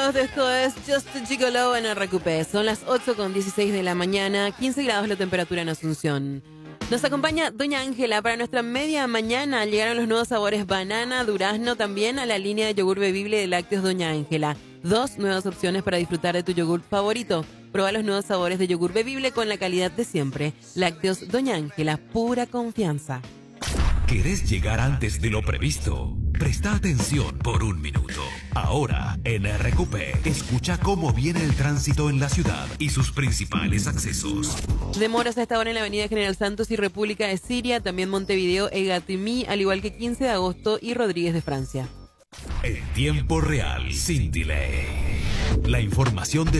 bienvenidos. Esto es Just a Gigolo en RQP. Son las 8:16 de la mañana, 15 grados la temperatura en Asunción. Nos acompaña Doña Ángela para nuestra media mañana. Llegaron los nuevos sabores banana, durazno, también a la línea de yogur bebible de lácteos Doña Ángela. 2 nuevas opciones para disfrutar de tu yogur favorito. Prueba los nuevos sabores de yogur bebible con la calidad de siempre. Lácteos Doña Ángela, pura confianza. ¿Querés llegar antes de lo previsto? Presta atención por un minuto. Ahora, en RQP, escucha cómo viene el tránsito en la ciudad y sus principales accesos. Demoras a esta hora en la avenida General Santos y República de Siria, también Montevideo, Egatimí, al igual que 15 de agosto y Rodríguez de Francia. En tiempo real, sin delay. La información de